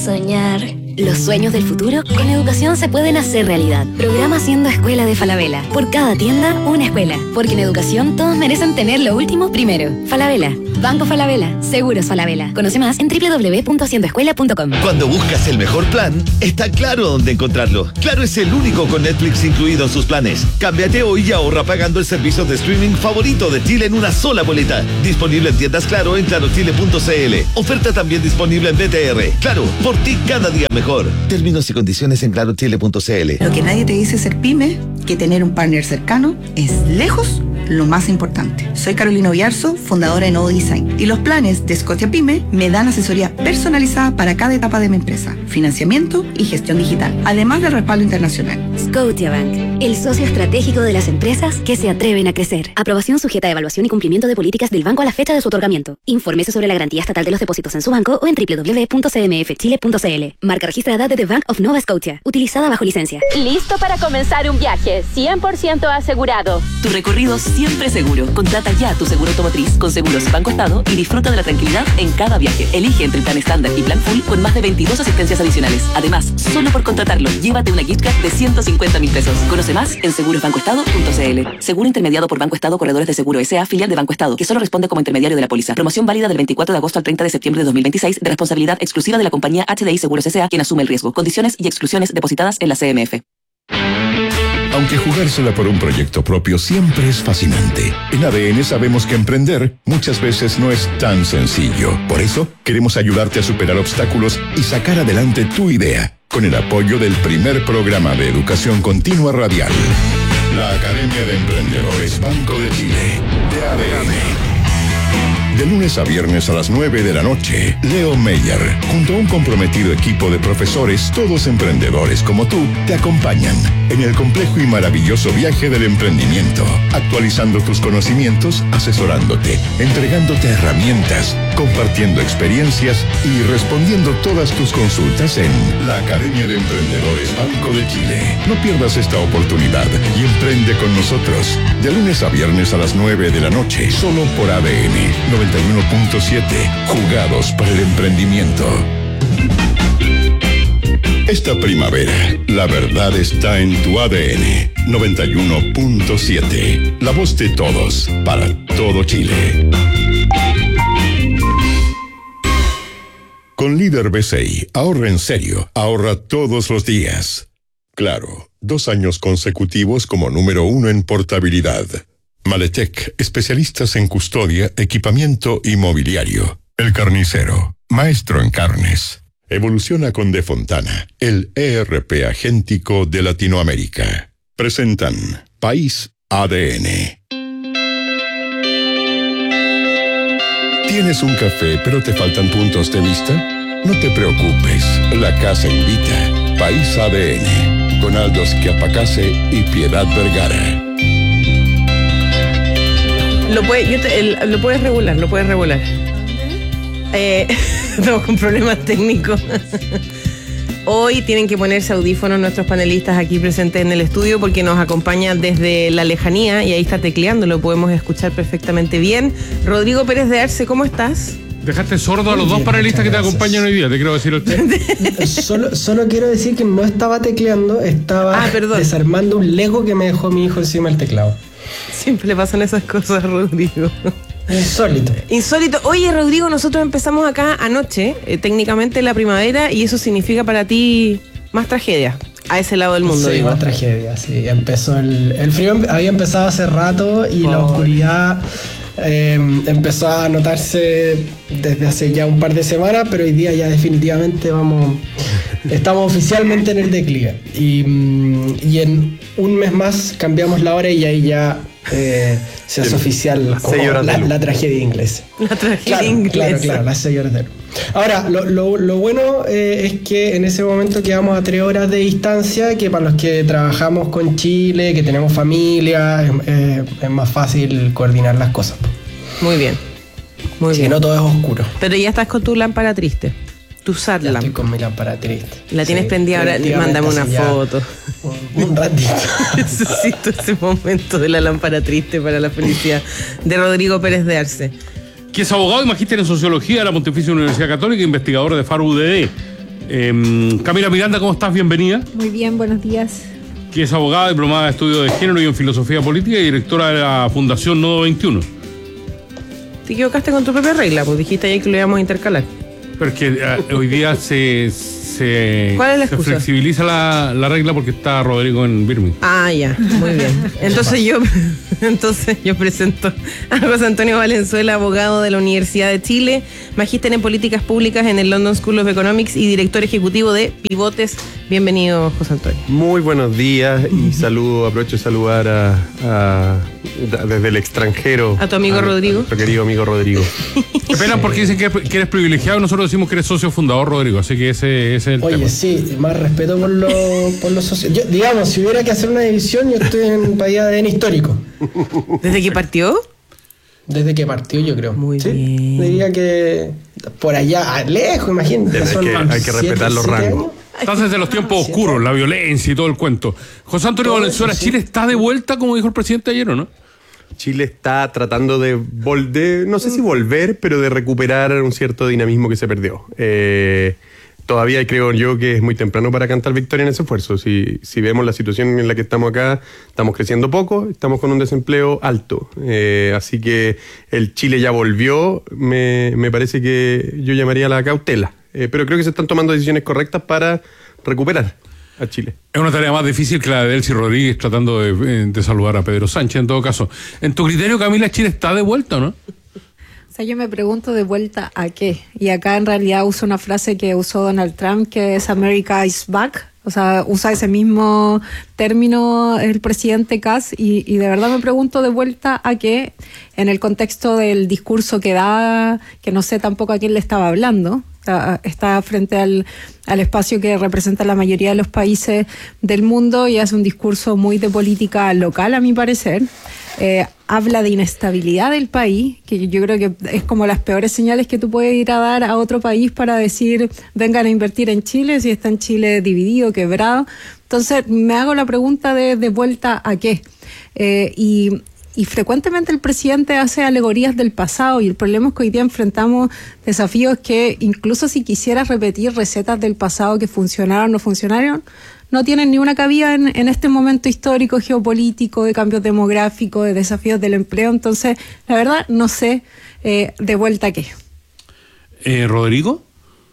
soñar. Los sueños del futuro con educación se pueden hacer realidad. Programa Siendo Escuela de Falabella. Por cada tienda, una escuela. Porque en educación todos merecen tener lo último primero. Falabella. Banco Falabella. Seguros Falabella. Conoce más en www.siendoescuela.com. Cuando buscas el mejor plan, está Claro dónde encontrarlo. Claro es el único con Netflix incluido en sus planes. Cámbiate hoy y ahorra pagando el servicio de streaming favorito de Chile en una sola boleta. Disponible en tiendas Claro en clarochile.cl. Oferta también disponible en BTR. Claro, por ti cada día mejor. Términos y condiciones en clarochile.cl. Lo que nadie te dice ser pyme, que tener un partner cercano es lejos lo más importante. Soy Carolina Villarzo, fundadora de Nodo Design, y los planes de Scotia Pyme me dan asesoría personalizada para cada etapa de mi empresa, financiamiento y gestión digital, además del respaldo internacional. Scotiabank, el socio estratégico de las empresas que se atreven a crecer. Aprobación sujeta a evaluación y cumplimiento de políticas del banco a la fecha de su otorgamiento. Infórmese sobre la garantía estatal de los depósitos en su banco o en www.cmfchile.cl. Marca registrada de The Bank of Nova Scotia, utilizada bajo licencia. Listo para comenzar un viaje 100% asegurado. Tu recorrido siempre seguro. Contrata ya tu seguro automotriz con Seguros Banco Estado y disfruta de la tranquilidad en cada viaje. Elige entre plan estándar y plan full con más de 22 asistencias adicionales. Además, solo por contratarlo, llévate una gift card de 150.000 pesos. Conoce más en segurosbancoestado.cl. Seguro intermediado por Banco Estado Corredores de Seguro S.A., filial de Banco Estado, que solo responde como intermediario de la póliza. Promoción válida del 24 de agosto al 30 de septiembre de 2026, de responsabilidad exclusiva de la compañía HDI Seguros S.A., quien asume el riesgo. Condiciones y exclusiones depositadas en la CMF. Aunque jugársela por un proyecto propio siempre es fascinante, en ADN sabemos que emprender muchas veces no es tan sencillo. Por eso, queremos ayudarte a superar obstáculos y sacar adelante tu idea, con el apoyo del primer programa de educación continua radial, la Academia de Emprendedores Banco de Chile, de ADN. De lunes a viernes a las 9 de la noche, Leo Meyer, junto a un comprometido equipo de profesores, todos emprendedores como tú, te acompañan en el complejo y maravilloso viaje del emprendimiento, actualizando tus conocimientos, asesorándote, entregándote herramientas, compartiendo experiencias y respondiendo todas tus consultas en la Academia de Emprendedores Banco de Chile. No pierdas esta oportunidad y emprende con nosotros, de lunes a viernes a las 9 de la noche, solo por ADN 91.7, jugados para el emprendimiento. Esta primavera, la verdad está en tu ADN 91.7, la voz de todos, para todo Chile. Con Líder BCI, ahorra en serio, ahorra todos los días. Claro, 2 años consecutivos como número 1 en portabilidad. Maletec, especialistas en custodia, equipamiento y mobiliario. El Carnicero, maestro en carnes. Evoluciona con De Fontana, el ERP agéntico de Latinoamérica. Presentan País ADN. ¿Tienes un café pero te faltan puntos de vista? No te preocupes, la casa invita. País ADN, con Aldo Schiapacase y Piedad Vergara. Lo puedes regular. Estamos con problemas técnicos. Hoy tienen que ponerse audífonos nuestros panelistas aquí presentes en el estudio porque nos acompaña desde la lejanía y ahí está tecleando, lo podemos escuchar perfectamente bien. Rodrigo Pérez de Arce, ¿cómo estás? Dejaste sordo a los dos panelistas que te acompañan hoy día, te quiero decir a usted. Solo quiero decir que no estaba tecleando, estaba desarmando un Lego que me dejó mi hijo encima del teclado. Siempre le pasan esas cosas, Rodrigo. Insólito. Oye, Rodrigo, nosotros empezamos acá anoche, técnicamente la primavera, y eso significa para ti más tragedia a ese lado del mundo. Sí, digo. más tragedia, sí. Empezó el frío, había empezado hace rato y la oscuridad empezó a notarse desde hace ya un par de semanas, pero hoy día ya definitivamente estamos oficialmente en el declive. Y en un mes más cambiamos la hora y ahí ya se hace oficial como la tragedia inglesa. La tragedia inglesa. Claro, las 6 horas de luz. Ahora, lo bueno es que en ese momento quedamos a 3 horas de distancia, que para los que trabajamos con Chile, que tenemos familia, es más fácil coordinar las cosas. Muy bien. Sí, no todo es oscuro. Pero ya estás con tu lámpara triste. Tu Satlam. Estoy con mi lámpara triste. La tienes prendida ahora, mándame una foto. Un ratito. Necesito ese momento de la lámpara triste para la felicidad de Rodrigo Pérez de Arce. Que es abogado y magíster en Sociología de la Pontificia Universidad Católica, investigador de FARO UDD. Camila Miranda, ¿cómo estás? Bienvenida. Muy bien, buenos días. Que es abogada, diplomada de estudios de género y en filosofía política y directora de la Fundación Nodo 21. Te equivocaste con tu propia regla, pues dijiste ayer que lo íbamos a intercalar. Pero es que hoy día se ¿cuál es la excusa? Se flexibiliza la regla porque está Rodrigo en Birmingham. Ah, ya, muy bien. Entonces yo presento a José Antonio Valenzuela, abogado de la Universidad de Chile, magíster en políticas públicas en el London School of Economics y director ejecutivo de Pivotes. Bienvenido, José Antonio. Muy buenos días y aprovecho de saludar desde el extranjero. A tu amigo Rodrigo. A tu querido amigo Rodrigo. Qué pena porque dicen que eres privilegiado y nosotros decimos que eres socio fundador, Rodrigo, así que ese es el Oye, tema. Sí, más respeto por los socios. Yo, digamos, si hubiera que hacer una división, yo estoy en Bahía de ADN histórico. ¿Desde que partió? Desde que partió, yo creo. Muy bien. Diría que por allá, lejos, imagínate. Hay que respetar los rangos. Estás desde los tiempos oscuros, la violencia y todo el cuento. José Antonio Valenzuela, ¿Chile está de vuelta, como dijo el presidente ayer, o no? Chile está tratando de no sé si volver, pero de recuperar un cierto dinamismo que se perdió. Todavía creo yo que es muy temprano para cantar victoria en ese esfuerzo. Si vemos la situación en la que estamos acá, estamos creciendo poco, estamos con un desempleo alto. Así que el Chile ya volvió, me parece que yo llamaría a la cautela. Pero creo que se están tomando decisiones correctas para recuperar a Chile. Es una tarea más difícil que la de Delcy Rodríguez tratando de saludar a Pedro Sánchez, en todo caso. En tu criterio, Camila, ¿Chile está de vuelta o no? O sea, yo me pregunto de vuelta a qué. Y acá en realidad uso una frase que usó Donald Trump, que es America is back. O sea, usa ese mismo término el presidente Kass y de verdad me pregunto de vuelta a qué, en el contexto del discurso que da, que no sé tampoco a quién le estaba hablando. Está frente al espacio que representa la mayoría de los países del mundo y hace un discurso muy de política local, a mi parecer. Habla de inestabilidad del país, que yo creo que es como las peores señales que tú puedes ir a dar a otro país para decir, vengan a invertir en Chile, si está en Chile dividido, quebrado. Entonces me hago la pregunta de vuelta a qué. Y frecuentemente el presidente hace alegorías del pasado y el problema es que hoy día enfrentamos desafíos que incluso si quisieras repetir recetas del pasado que funcionaron o no funcionaron, no tienen ni una cabida en este momento histórico, geopolítico, de cambios demográficos, de desafíos del empleo. Entonces, la verdad, no sé de vuelta a qué. ¿Rodrigo?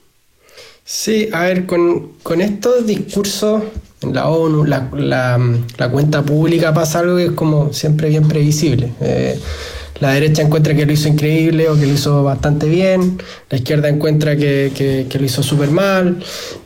Sí, a ver, con estos discursos en la ONU, la cuenta pública pasa algo que es como siempre bien previsible. La derecha encuentra que lo hizo increíble o que lo hizo bastante bien, la izquierda encuentra que lo hizo súper mal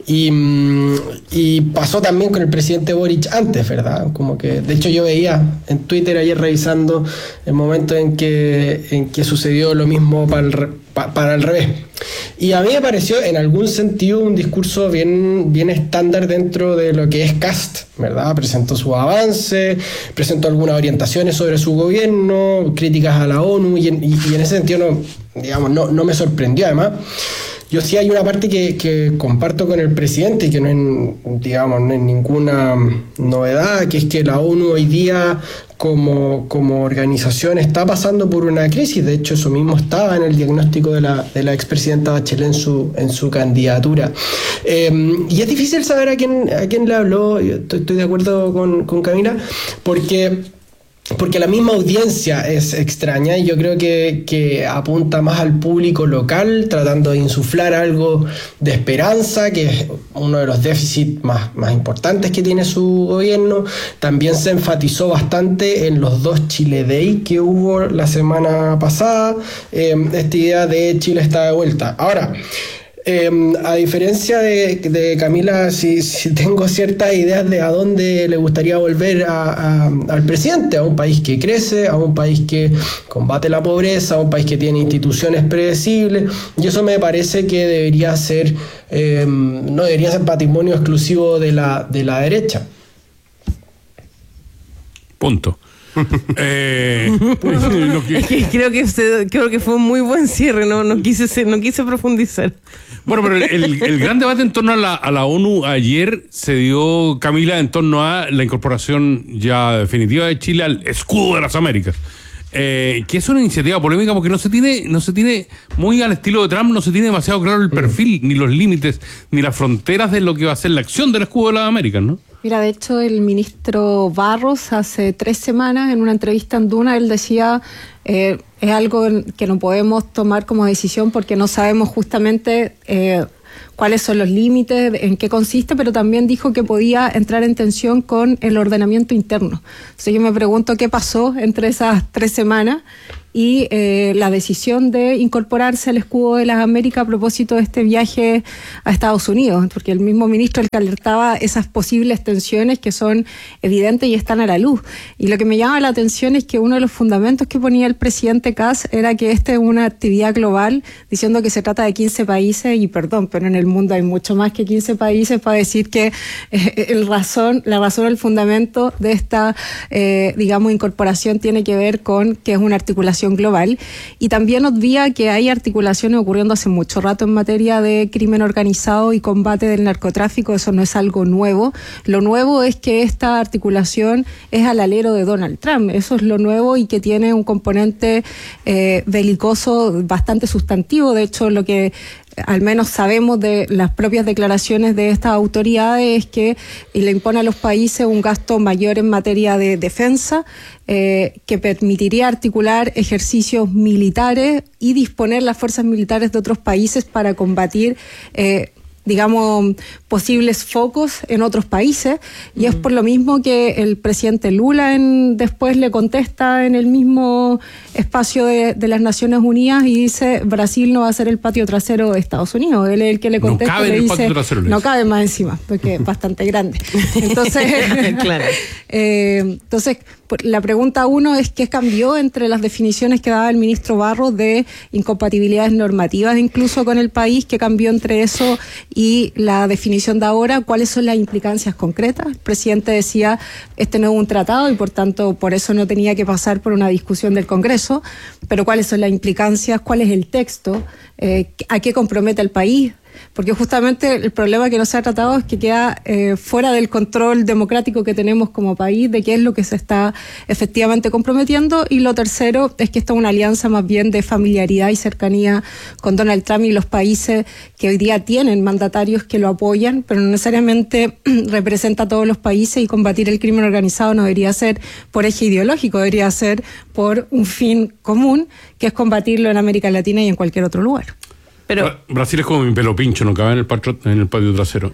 y pasó también con el presidente Boric antes, ¿verdad? Como que, de hecho yo veía en Twitter ayer revisando el momento en que sucedió lo mismo para el revés. Y a mí me pareció en algún sentido un discurso bien estándar dentro de lo que es Kast, ¿verdad? Presentó su avance, presentó algunas orientaciones sobre su gobierno, críticas a la ONU y en ese sentido no me sorprendió. Además, yo sí hay una parte que comparto con el presidente y que no es ninguna novedad, que es que la ONU hoy día como organización está pasando por una crisis. De hecho, eso mismo estaba en el diagnóstico de la expresidenta Bachelet en su candidatura. Y es difícil saber a quién le habló. Yo estoy de acuerdo con Camila, porque la misma audiencia es extraña y yo creo que apunta más al público local, tratando de insuflar algo de esperanza, que es uno de los déficits más importantes que tiene su gobierno. También se enfatizó bastante en los 2 Chile Day que hubo la semana pasada, esta idea de Chile está de vuelta. Ahora, a diferencia de Camila, sí tengo ciertas ideas de a dónde le gustaría volver al presidente, a un país que crece, a un país que combate la pobreza, a un país que tiene instituciones predecibles, y eso me parece que debería ser no debería ser patrimonio exclusivo de la derecha. Punto. Creo que fue un muy buen cierre, no quise profundizar. Bueno, pero el gran debate en torno a la ONU ayer se dio, Camila, en torno a la incorporación ya definitiva de Chile al escudo de las Américas. que es una iniciativa polémica porque no se tiene muy al estilo de Trump, no se tiene demasiado claro el perfil, ni los límites, ni las fronteras de lo que va a ser la acción del escudo de las Américas, ¿no? Mira, de hecho, el ministro Barros hace 3 semanas en una entrevista en Duna, él decía, es algo que no podemos tomar como decisión porque no sabemos justamente cuáles son los límites, en qué consiste, pero también dijo que podía entrar en tensión con el ordenamiento interno. Entonces yo me pregunto qué pasó entre esas 3 semanas y la decisión de incorporarse al escudo de las Américas a propósito de este viaje a Estados Unidos, porque el mismo ministro el que alertaba esas posibles tensiones que son evidentes y están a la luz. Y lo que me llama la atención es que uno de los fundamentos que ponía el presidente Kass era que esta es una actividad global, diciendo que se trata de 15 países, y perdón, pero en el mundo hay mucho más que 15 países para decir que la razón, el fundamento de esta, incorporación tiene que ver con que es una articulación global, y también obvia que hay articulaciones ocurriendo hace mucho rato en materia de crimen organizado y combate del narcotráfico. Eso no es algo nuevo. Lo nuevo es que esta articulación es al alero de Donald Trump. Eso es lo nuevo, y que tiene un componente belicoso bastante sustantivo. De hecho, lo que al menos sabemos de las propias declaraciones de estas autoridades es que le impone a los países un gasto mayor en materia de defensa, que permitiría articular ejercicios militares y disponer las fuerzas militares de otros países para combatir posibles focos en otros países, y es por lo mismo que el presidente Lula después le contesta en el mismo espacio de las Naciones Unidas y dice: Brasil no va a ser el patio trasero de Estados Unidos. Él es el que le contesta, no cabe y le en el dice, patio trasero, no cabe más encima, porque es bastante grande. Entonces, claro. Entonces, la pregunta uno es: ¿qué cambió entre las definiciones que daba el ministro Barros de incompatibilidades normativas incluso con el país? ¿Qué cambió entre eso y la definición de ahora? ¿Cuáles son las implicancias concretas? El presidente decía, este no es un tratado y por tanto por eso no tenía que pasar por una discusión del Congreso, pero ¿cuáles son las implicancias? ¿Cuál es el texto? ¿A qué compromete al país? Porque justamente el problema que no se ha tratado es que queda fuera del control democrático que tenemos como país de qué es lo que se está efectivamente comprometiendo. Y lo tercero es que esta es una alianza más bien de familiaridad y cercanía con Donald Trump y los países que hoy día tienen mandatarios que lo apoyan, pero no necesariamente representa a todos los países, y combatir el crimen organizado no debería ser por eje ideológico, debería ser por un fin común, que es combatirlo en América Latina y en cualquier otro lugar. Pero Brasil es como mi pelo pincho, no cabe en el patio trasero.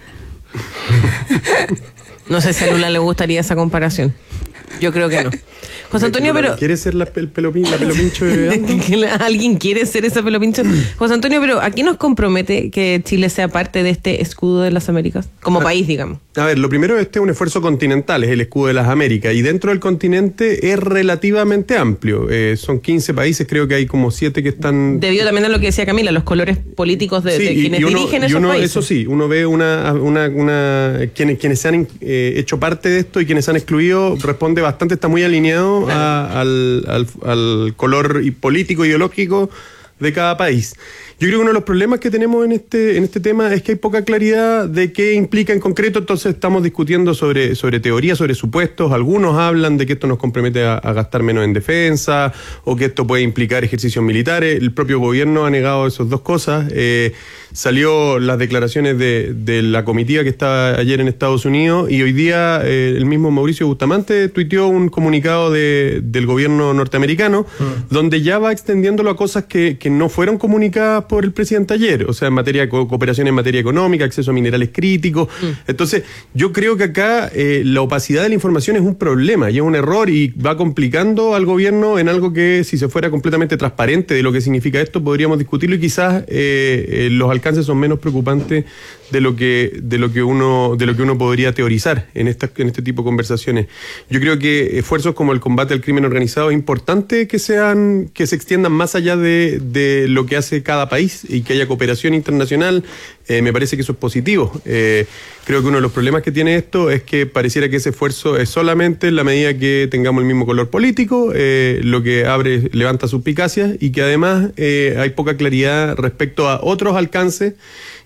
No sé si a Lula le gustaría esa comparación. Yo creo que no. José Antonio, pero... ¿Quiere ser la pelo pincho de ¿Alguien quiere ser esa pelo pincho? José Antonio, pero ¿a qué nos compromete que Chile sea parte de este escudo de las Américas? Como país, digamos. A ver, lo primero, este es un esfuerzo continental, es el escudo de las Américas, y dentro del continente es relativamente amplio. Son 15 países, creo que hay como 7 que están... Debido también a lo que decía Camila, los colores políticos de quienes dirigen esos países. Eso sí, uno ve quienes se han hecho parte de esto y quienes se han excluido, responde bastante, está muy alineado al color político, ideológico de cada país. Yo creo que uno de los problemas que tenemos en este tema es que hay poca claridad de qué implica en concreto. Entonces estamos discutiendo sobre teorías, sobre supuestos. Algunos hablan de que esto nos compromete a gastar menos en defensa, o que esto puede implicar ejercicios militares. El propio gobierno ha negado esas dos cosas. Salió las declaraciones de la comitiva que estaba ayer en Estados Unidos, y hoy día el mismo Mauricio Bustamante tuiteó un comunicado del gobierno norteamericano donde ya va extendiéndolo a cosas que no fueron comunicadas por el presidente ayer, o sea, en materia de cooperación en materia económica, acceso a minerales críticos. Entonces, yo creo que acá la opacidad de la información es un problema y es un error, y va complicando al gobierno en algo que, si se fuera completamente transparente de lo que significa esto, podríamos discutirlo, y quizás los alcances son menos preocupantes de lo que uno podría teorizar en este tipo de conversaciones. Yo creo que esfuerzos como el combate al crimen organizado es importante que se extiendan más allá de lo que hace cada país, y que haya cooperación internacional. Me parece que eso es positivo. Creo que uno de los problemas que tiene esto es que pareciera que ese esfuerzo es solamente en la medida que tengamos el mismo color político, lo que levanta suspicacias, y que además hay poca claridad respecto a otros alcances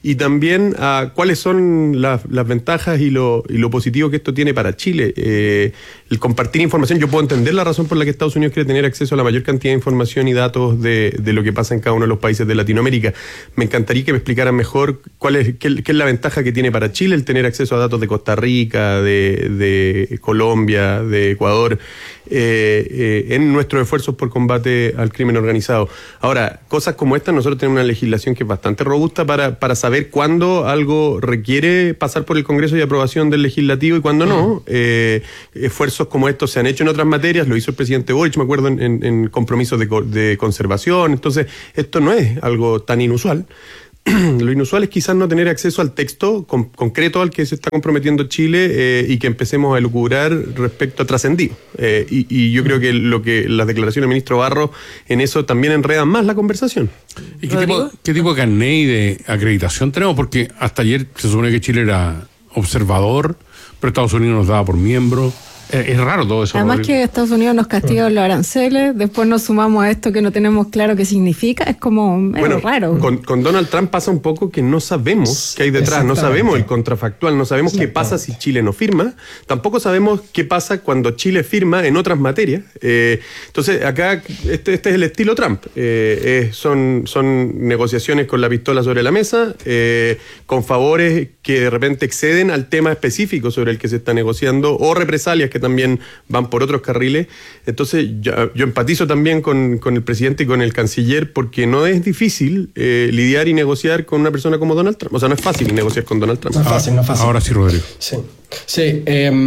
y también a cuáles son las ventajas y lo positivo que esto tiene para Chile. El compartir información, yo puedo entender la razón por la que Estados Unidos quiere tener acceso a la mayor cantidad de información y datos de lo que pasa en cada uno de los países de Latinoamérica. Me encantaría que me explicaran mejor qué es la ventaja que tiene para Chile el tener acceso a datos de Costa Rica, de Colombia, de Ecuador, en nuestros esfuerzos por combate al crimen organizado. Ahora, cosas como esta, nosotros tenemos una legislación que es bastante robusta para saber cuándo algo requiere pasar por el Congreso y aprobación del legislativo y cuándo no. Esfuerzos como estos se han hecho en otras materias, lo hizo el presidente Boric, me acuerdo, en compromisos de conservación. Entonces, esto no es algo tan inusual. Lo inusual es quizás no tener acceso al texto concreto al que se está comprometiendo Chile y que empecemos a elucubrar respecto a trascendido. Y yo creo que las declaraciones del ministro Barros en eso también enredan más la conversación. ¿Y qué tipo de carnet y de acreditación tenemos? Porque hasta ayer se supone que Chile era observador, pero Estados Unidos nos daba por miembro. Es raro todo eso. Además que Estados Unidos nos castiga los aranceles, después nos sumamos a esto que no tenemos claro qué significa, es como raro. Con Donald Trump pasa un poco que no sabemos qué hay detrás, no sabemos el contrafactual, no sabemos qué pasa si Chile no firma, tampoco sabemos qué pasa cuando Chile firma en otras materias. Entonces acá este es el estilo Trump, son negociaciones con la pistola sobre la mesa, con favores que de repente exceden al tema específico sobre el que se está negociando, o represalias que también van por otros carriles. Entonces yo empatizo también con el presidente y con el canciller, porque no es difícil lidiar y negociar con una persona como Donald Trump. O sea, no es fácil negociar con Donald Trump. No es fácil. Ahora sí, Rodrigo. Sí,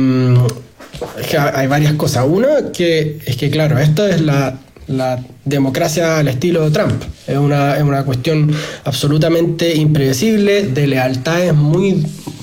es que hay varias cosas. Una, es que claro, esto es la democracia al estilo Trump. Es una cuestión absolutamente impredecible, de lealtades muy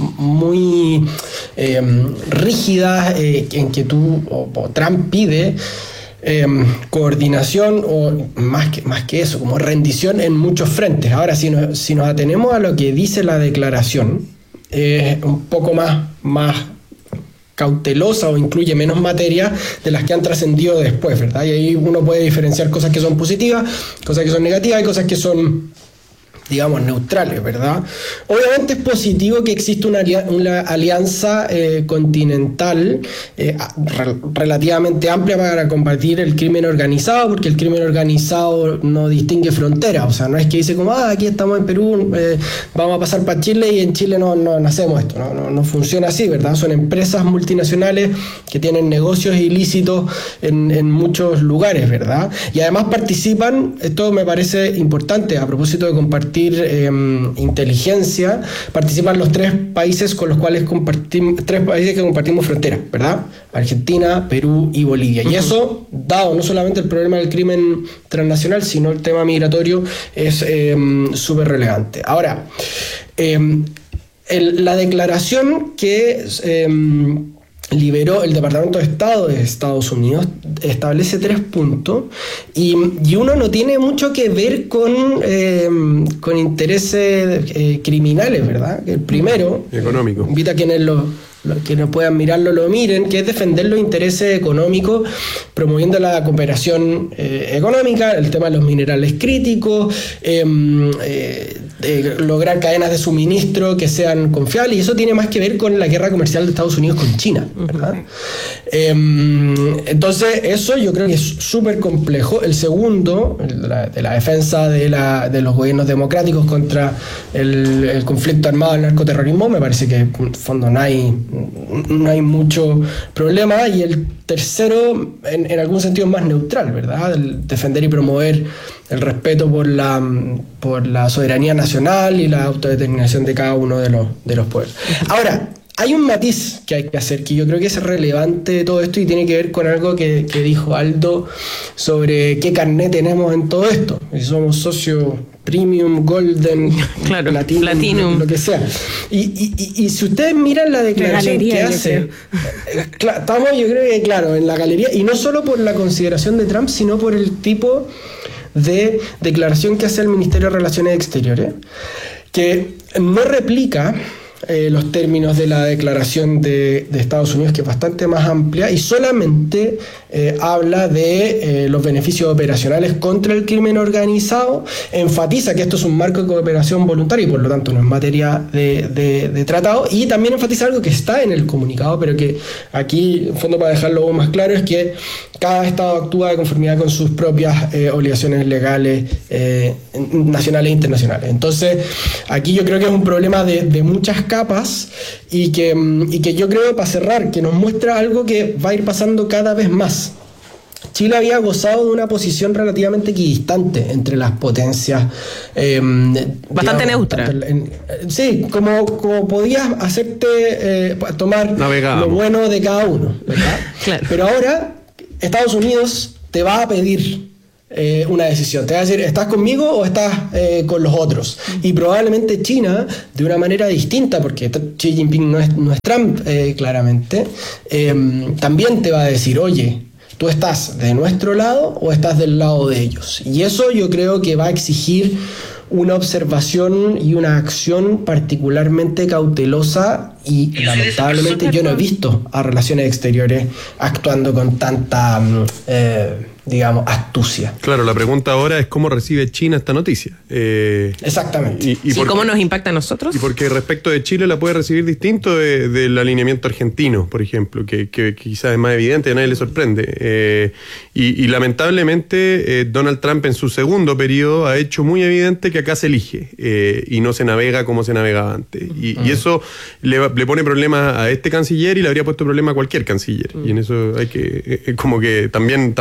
rígidas, en que o Trump pide coordinación, o más que eso, como rendición en muchos frentes. Ahora, si nos atenemos a lo que dice la declaración, es un poco más cautelosa o incluye menos materias de las que han trascendido después, ¿verdad? Y ahí uno puede diferenciar cosas que son positivas, cosas que son negativas y cosas que son, digamos, neutrales, ¿verdad? Obviamente es positivo que exista una alianza continental relativamente amplia para combatir el crimen organizado, porque el crimen organizado no distingue fronteras. O sea, no es que dice como, aquí estamos en Perú, vamos a pasar para Chile y en Chile no hacemos esto. No funciona así, ¿verdad? Son empresas multinacionales que tienen negocios ilícitos en muchos lugares, ¿verdad? Y además participan, esto me parece importante a propósito de compartir inteligencia, participan los tres países con los cuales compartimos frontera, ¿verdad? Argentina, Perú y Bolivia. Y eso, dado no solamente el problema del crimen transnacional, sino el tema migratorio, es súper relevante. Ahora, la declaración que liberó el Departamento de Estado de Estados Unidos establece 3 puntos y uno no tiene mucho que ver con intereses criminales, ¿verdad? El primero, económico, invita a quienes quienes puedan mirarlo lo miren, que es defender los intereses económicos, promoviendo la cooperación económica, el tema de los minerales críticos, lograr cadenas de suministro que sean confiables, y eso tiene más que ver con la guerra comercial de Estados Unidos con China, ¿verdad? Entonces eso yo creo que es súper complejo. El segundo, de la defensa de los gobiernos democráticos contra el conflicto armado del narcoterrorismo, me parece que en el fondo no hay mucho problema. Y el tercero, en algún sentido, es más neutral, ¿verdad? El defender y promover el respeto por la soberanía nacional y la autodeterminación de cada uno de los pueblos. Ahora, hay un matiz que hay que hacer, que yo creo que es relevante de todo esto y tiene que ver con algo que dijo Aldo sobre qué carnet tenemos en todo esto. Si somos socio premium, golden, claro, platinum, lo que sea. Y si ustedes miran la declaración que hace, estamos, yo creo que, claro, en la galería, y no solo por la consideración de Trump, sino por el tipo de declaración que hace el Ministerio de Relaciones Exteriores, que no replica los términos de la declaración de Estados Unidos, que es bastante más amplia, y solamente habla de los beneficios operacionales contra el crimen organizado, enfatiza que esto es un marco de cooperación voluntaria y por lo tanto no es materia de tratado, y también enfatiza algo que está en el comunicado, pero que aquí, en fondo, para dejarlo más claro, es que cada Estado actúa de conformidad con sus propias obligaciones legales nacionales e internacionales. Entonces, aquí yo creo que es un problema de muchas capas y que yo creo, para cerrar, que nos muestra algo que va a ir pasando cada vez más. Chile había gozado de una posición relativamente equidistante entre las potencias. Bastante neutra. Sí, como podías hacerte tomar lo bueno de cada uno, ¿verdad? Claro. Pero ahora Estados Unidos te va a pedir una decisión. Te va a decir, ¿estás conmigo o estás con los otros? Y probablemente China, de una manera distinta, porque Xi Jinping no es Trump, claramente, también te va a decir, oye, ¿tú estás de nuestro lado o estás del lado de ellos? Y eso yo creo que va a exigir una observación y una acción particularmente cautelosa, y lamentablemente yo no he visto a Relaciones Exteriores actuando con tanta, digamos, astucia. Claro, la pregunta ahora es cómo recibe China esta noticia. Exactamente. ¿Y cómo nos impacta a nosotros? Y porque respecto de Chile la puede recibir distinto del alineamiento argentino, por ejemplo, que quizás es más evidente, a nadie le sorprende. Y lamentablemente Donald Trump en su segundo periodo ha hecho muy evidente que acá se elige y no se navega como se navegaba antes. Y eso le pone problemas a este canciller y le habría puesto problema a cualquier canciller. Y en eso hay que, como que también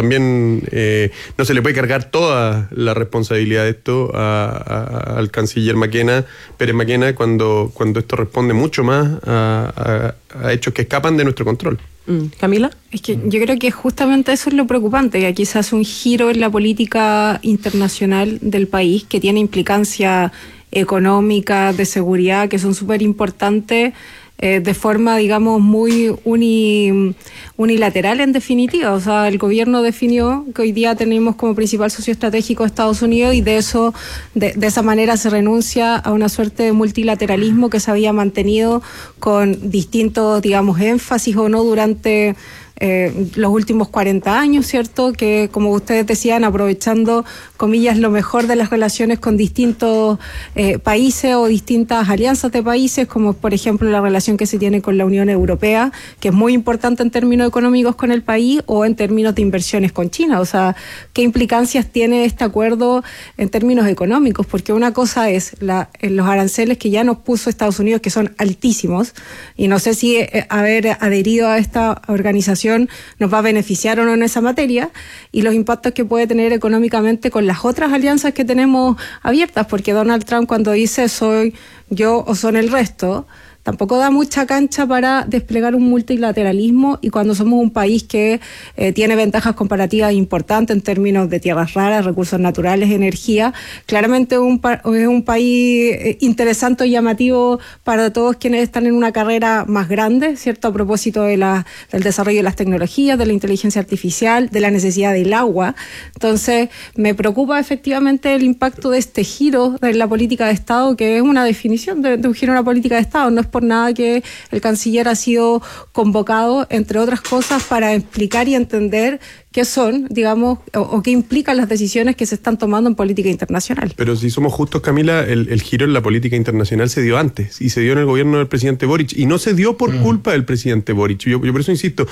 no se le puede cargar toda la responsabilidad de esto al canciller Pérez Maquena, cuando esto responde mucho más a hechos que escapan de nuestro control. ¿Camila? Es que yo creo que justamente eso es lo preocupante, que aquí se hace un giro en la política internacional del país que tiene implicancias económicas, de seguridad, que son súper importantes, de forma, digamos, muy unilateral en definitiva. O sea, el gobierno definió que hoy día tenemos como principal socio estratégico a Estados Unidos, y de esa manera se renuncia a una suerte de multilateralismo que se había mantenido con distintos, digamos, énfasis o no durante los últimos 40 años, ¿cierto? Que, como ustedes decían, aprovechando, comillas, lo mejor de las relaciones con distintos países o distintas alianzas de países, como por ejemplo la relación que se tiene con la Unión Europea, que es muy importante en términos económicos con el país, o en términos de inversiones con China. O sea, ¿qué implicancias tiene este acuerdo en términos económicos? Porque una cosa es los aranceles que ya nos puso Estados Unidos, que son altísimos, y no sé si haber adherido a esta organización nos va a beneficiar o no en esa materia, y los impactos que puede tener económicamente con las otras alianzas que tenemos abiertas, porque Donald Trump, cuando dice soy yo o son el resto, tampoco da mucha cancha para desplegar un multilateralismo, y cuando somos un país que tiene ventajas comparativas importantes en términos de tierras raras, recursos naturales, energía, claramente es un país interesante y llamativo para todos quienes están en una carrera más grande, ¿cierto? A propósito del desarrollo de las tecnologías, de la inteligencia artificial, de la necesidad del agua. Entonces, me preocupa efectivamente el impacto de este giro de la política de Estado, que es una definición de un giro en la política de Estado. No es por nada que el canciller ha sido convocado, entre otras cosas, para explicar y entender qué son, digamos, o qué implican las decisiones que se están tomando en política internacional. Pero si somos justos, Camila, el giro en la política internacional se dio antes, y se dio en el gobierno del presidente Boric, y no se dio por culpa del presidente Boric. Yo por eso insisto,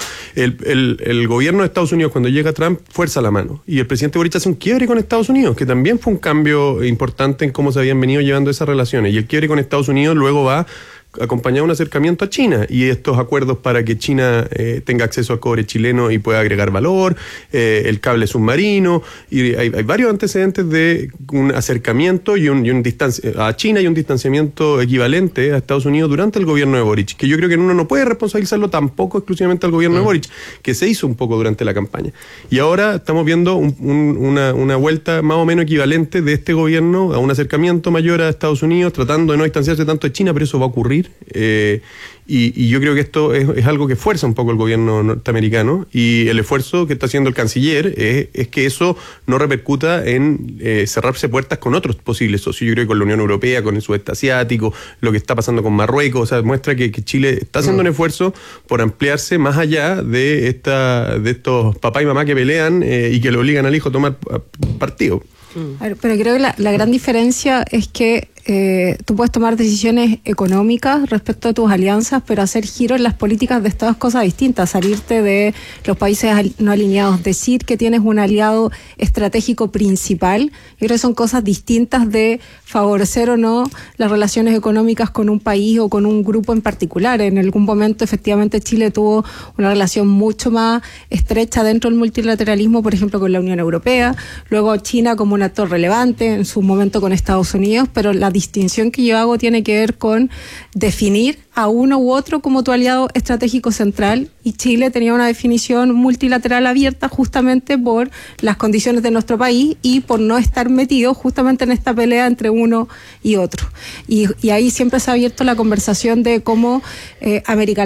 el gobierno de Estados Unidos, cuando llega Trump, fuerza la mano, y el presidente Boric hace un quiebre con Estados Unidos, que también fue un cambio importante en cómo se habían venido llevando esas relaciones, y el quiebre con Estados Unidos luego va acompañado un acercamiento a China, y estos acuerdos para que China tenga acceso al cobre chileno y pueda agregar valor, el cable submarino, y hay varios antecedentes de un acercamiento y un a China, y un distanciamiento equivalente a Estados Unidos durante el gobierno de Boric, que yo creo que uno no puede responsabilizarlo tampoco exclusivamente al gobierno de Boric, que se hizo un poco durante la campaña. Y ahora estamos viendo una vuelta más o menos equivalente de este gobierno a un acercamiento mayor a Estados Unidos, tratando de no distanciarse tanto de China, pero eso va a ocurrir cumplir. Y yo creo que esto es algo que fuerza un poco el gobierno norteamericano, y el esfuerzo que está haciendo el canciller es que eso no repercuta en cerrarse puertas con otros posibles socios. Yo creo que con la Unión Europea, con el sudeste asiático, lo que está pasando con Marruecos, o sea, muestra que Chile está haciendo un esfuerzo por ampliarse más allá de estos papá y mamá que pelean y que le obligan al hijo a tomar partido. Pero creo que la gran diferencia es que tú puedes tomar decisiones económicas respecto a tus alianzas, pero hacer giro en las políticas de estas cosas distintas, salirte de los países no alineados, decir que tienes un aliado estratégico principal. Yo creo que son cosas distintas de favorecer o no las relaciones económicas con un país o con un grupo en particular. En algún momento, efectivamente, Chile tuvo una relación mucho más estrecha dentro del multilateralismo, por ejemplo, con la Unión Europea, luego China como un actor relevante, en su momento con Estados Unidos, pero la distinción que yo hago tiene que ver con definir a uno u otro como tu aliado estratégico central, y Chile tenía una definición multilateral abierta justamente por las condiciones de nuestro país y por no estar metido justamente en esta pelea entre uno y otro. Y ahí siempre se ha abierto la conversación de cómo América